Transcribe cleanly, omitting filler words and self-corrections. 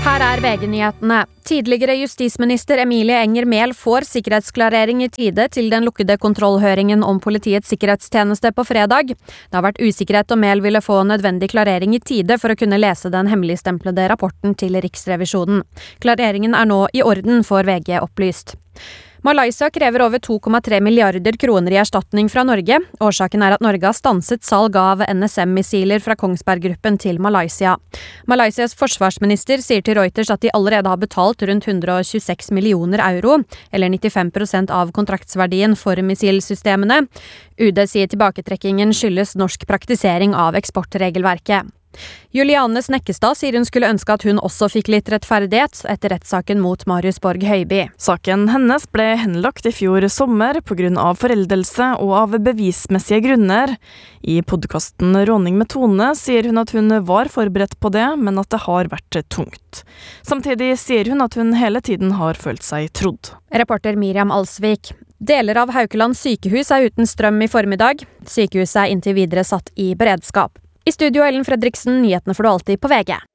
Her VG-nyhetene. Tidligere justisminister Emilie Enger Mehl får sikkerhetsklarering i tide til den lukkede kontrollhøringen om politiets sikkerhetstjeneste på fredag. Det har vært usikkerhet om Mehl ville få nødvendig klarering i tide for å kunne lese den hemmeligstemplede rapporten til Riksrevisjonen. Klareringen nå i orden, får VG opplyst. Malaysia krever over 2,3 milliarder kroner i erstatning fra Norge. Årsaken at Norge har stanset salg av NSM-missiler fra Kongsberg-gruppen til Malaysia. Malaysias forsvarsminister sier til Reuters at de allerede har betalt rundt 126 millioner euro, eller 95% av kontraktsverdien for missilsystemene. UD sier tilbaketrekkingen skyldes norsk praktisering av eksportregelverket. Juliane Snekkestad sier hun skulle ønske at hun også fikk litt rettferdighet etter rettssaken mot Marius Borg Høiby. Saken hennes ble henlagt i fjor sommer på grunn av foreldelse og av bevismessige grunner. I podcasten Råning med Tone sier hun at hun var forberedt på det, men at det har vært tungt. Samtidig sier hun at hun hele tiden har følt seg trodd. Reporter Miriam Alsvik. Deler av Haukeland sykehus uten strøm i formiddag. Sykehuset inntil videre satt i beredskap. I studio Ellen Fredriksen, nyhetene får du alltid på VG.